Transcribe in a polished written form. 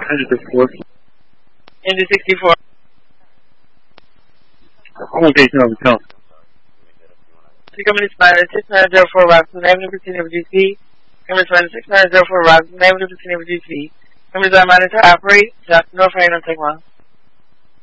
Engine 64. Okay, tell. Coming to Spider 6904 Rockland Avenue, proceeding with GC. Coming to Spider 6904 Rockland Avenue, proceeding with GC. Coming to monitor operate. North Rhino, take 1.